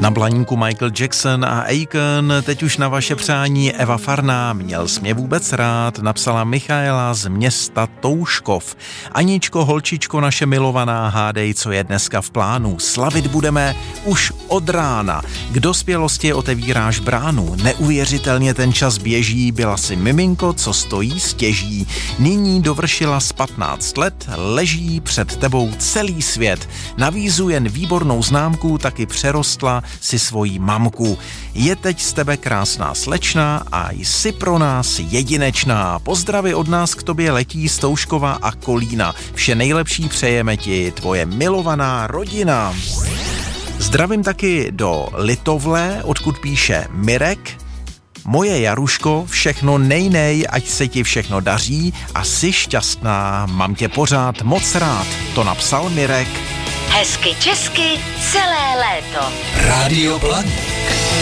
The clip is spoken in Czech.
Na Blaníku Michael Jackson a Akon, teď už na vaše přání Eva Farná, měl jsi mě vůbec rád, napsala Michaela z města Touškov. Aničko, holčičko naše milovaná, hádej, co je dneska v plánu. Slavit budeme už od rána. K dospělosti otevíráš bránu. Neuvěřitelně ten čas běží, byla si miminko, co stojí stěží. Nyní dovršila z 15 let, leží před tebou celý svět. Na vízu jen výbornou známku, taky přerostla si svojí mamku. Je teď z tebe krásná slečna a jsi pro nás jedinečná. Pozdravy od nás k tobě letí z Touškova a Kolína. Vše nejlepší přejeme ti, tvoje milovaná rodina. Zdravím taky do Litovle, odkud píše Mirek. Moje Jaruško, všechno nejnej, ať se ti všechno daří a jsi šťastná, mám tě pořád moc rád, to napsal Mirek. Hezky česky celé léto. Rádio Blaník.